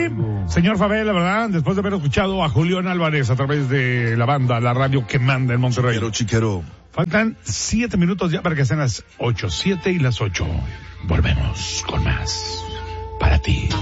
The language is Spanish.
sí, señor Favela, ¿verdad? Después de haber escuchado a Julián Álvarez a través de la banda, la radio que manda en Monterrey. Chiquero. Faltan 7 minutos ya para que sean las 8, 7 y las 8. Volvemos con más para ti.